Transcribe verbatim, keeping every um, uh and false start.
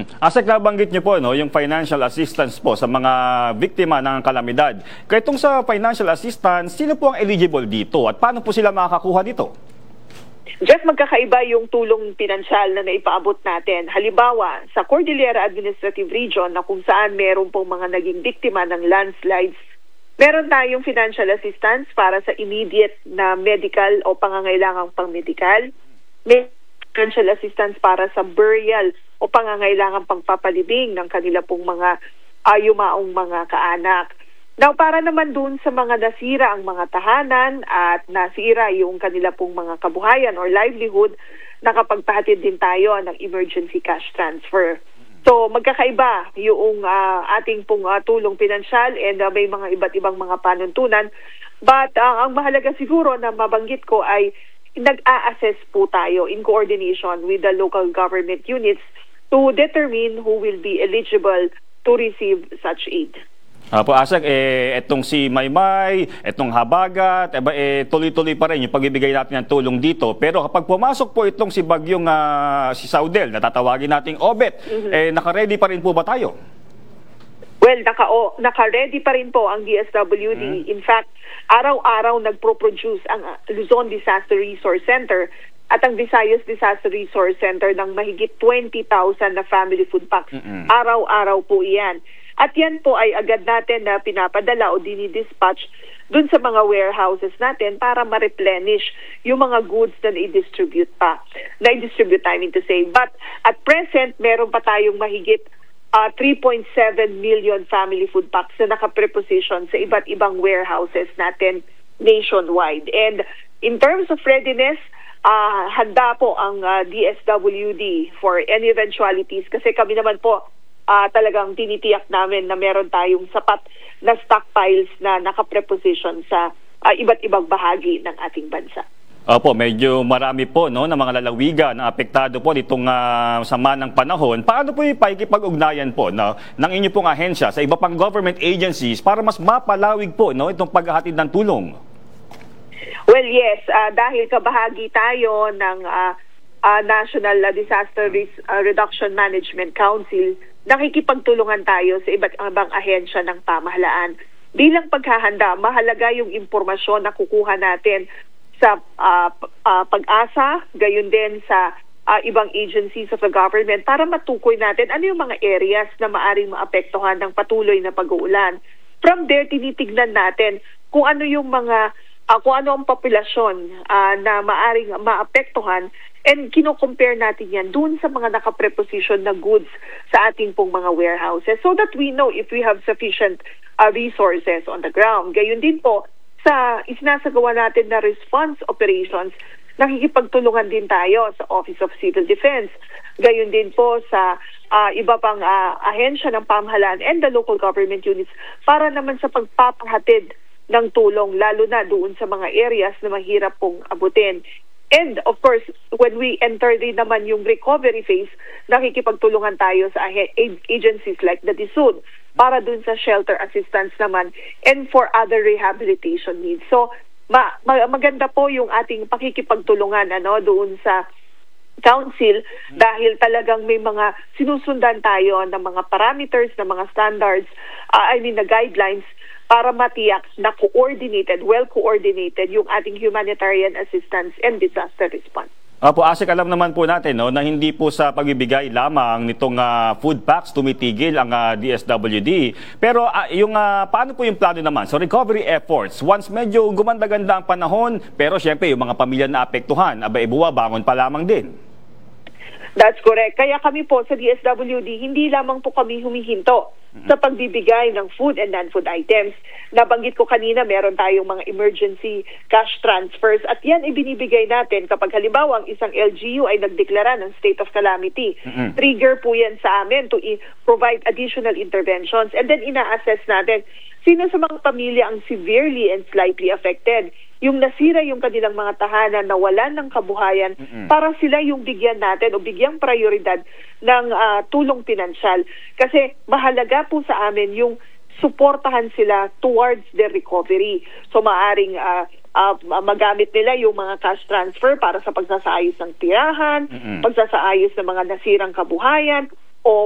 Asek, nabanggit niyo po no, yung financial assistance po sa mga biktima ng kalamidad. Kaya itong sa financial assistance, sino po ang eligible dito at paano po sila makakakuha dito? Jeff, magkakaiba yung tulong pinansyal na naipaabot natin. Halimbawa, sa Cordillera Administrative Region na kung saan meron pong mga naging biktima ng landslides, meron tayong financial assistance para sa immediate na medical o pangangailangang pang-medical. May financial assistance para sa burial o pangangailangang pagpapalibing ng kanila pong mga ayumaong mga kaanak. Now, para naman dun sa mga nasira ang mga tahanan at nasira yung kanila pong mga kabuhayan or livelihood, nakapagpahatid din tayo ng emergency cash transfer. So, magkakaiba yung uh, ating pong uh, tulong pinansyal and uh, may mga iba't ibang mga panuntunan. But uh, ang mahalaga siguro na mabanggit ko ay nag-a-assess po tayo in coordination with the local government units to determine who will be eligible to receive such aid. Apo, Asek, eh, etong si Maymay, etong Habagat, eh, eh, tuloy-tuloy pa rin yung pagbibigay natin ng tulong dito. Pero kapag pumasok po itong si Bagyong uh, si Saudel, natatawagin nating Obet, mm-hmm. eh, naka-ready pa rin po ba tayo? Well, naka, oh, naka-ready pa rin po ang D S W D. Mm-hmm. In fact, araw-araw nagpro-produce ang Luzon Disaster Resource Center at ang Visayas Disaster Resource Center ng mahigit twenty thousand na family food packs. Mm-hmm. Araw-araw po iyan. At yan po ay agad natin na pinapadala o dinidispatch dun sa mga warehouses natin para ma-replenish yung mga goods na i-distribute pa. Na-i-distribute, I mean to say. But at present, meron pa tayong mahigit uh, three point seven million family food packs na naka-preposition sa iba't ibang warehouses natin nationwide. And in terms of readiness, uh, handa po ang uh, D S W D for any eventualities kasi kami naman po Uh, talagang tinitiyak namin na meron tayong sapat na stockpiles na nakapreposition sa uh, iba't ibang bahagi ng ating bansa. Opo, medyo marami po no, na mga lalawigan na apektado po nitong uh, sama ng panahon. Paano po yung pakikipag-ugnayan po no, ng inyo pong ahensya sa iba pang government agencies para mas mapalawig po no, itong paghahatid ng tulong? Well, yes. Uh, dahil kabahagi tayo ng uh, uh, National Disaster Risk uh, Reduction Management Council, nakikipagtulungan tayo sa iba't ibang ahensya ng pamahalaan. Bilang paghahanda, mahalaga yung impormasyon na kukuha natin sa uh, uh, pag-asa, gayon din sa uh, ibang agencies of the government para matukoy natin ano yung mga areas na maaring maapektuhan ng patuloy na pag-uulan. From there, tinitignan natin kung ano yung mga, uh, kung ano ang populasyon uh, na maaring maapektuhan. And kino-compare natin yan dun sa mga nakapreposition na goods sa ating pong mga warehouses so that we know if we have sufficient uh, resources on the ground. Gayon din po, sa isinasagawa natin na response operations, nakikipagtulungan din tayo sa Office of Civil Defense. Gayon din po sa uh, iba pang uh, ahensya ng pamahalaan and the local government units para naman sa pagpapahatid ng tulong, lalo na doon sa mga areas na mahirap pong abutin. And of course, when we enter din naman yung recovery phase, nakikipagtulungan tayo sa agencies like the D S U D para dun sa shelter assistance naman and for other rehabilitation needs. So, ma ma maganda po yung ating pakikipagtulungan ano, doon sa council dahil talagang may mga sinusundan tayo ng mga parameters, ng mga standards, uh, I mean the guidelines para matiyak na coordinated, well-coordinated yung ating humanitarian assistance and disaster response. Apo, Asek, alam naman po natin no, na hindi po sa pagbibigay lamang nitong uh, food packs tumitigil ang uh, D S W D. Pero uh, yung, uh, paano po yung plano naman? So recovery efforts, once medyo gumanda-ganda ang panahon, pero syempre yung mga pamilya na apektuhan, aba ibuwa, bangon pa lamang din. That's correct. Kaya kami po sa D S W D, hindi lamang po kami humihinto sa pagbibigay ng food and non-food items. Nabanggit ko kanina, meron tayong mga emergency cash transfers at yan ibinibigay natin kapag halimbawa ang isang L G U ay nagdeklara ng state of calamity. Mm-hmm. Trigger po yan sa amin to provide additional interventions and then ina-assess natin sino sa mga pamilya ang severely and slightly affected. Yung nasira yung kanilang mga tahanan, nawalan ng kabuhayan, mm-hmm. para sila yung bigyan natin o bigyang prioridad ng uh, tulong pinansyal. Kasi mahalaga po sa amin yung suportahan sila towards their recovery. So maaring uh, uh, magamit nila yung mga cash transfer para sa pagsasaayos ng tirahan, mm-hmm. pagsasaayos ng mga nasirang kabuhayan,